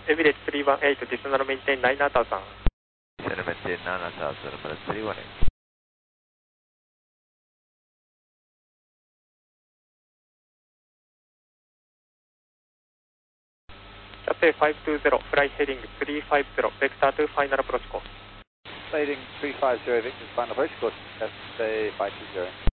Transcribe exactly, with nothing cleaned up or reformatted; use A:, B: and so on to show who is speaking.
A: Emirates three one eight, additional maintain nine thousand.
B: Additional maintain nine thousand, Emirates three one eight.
A: Cathay five two zero, fly heading three five zero, vector to final approach course.
C: Heading three five zero, Victor, final approach course, Cathay five two zero.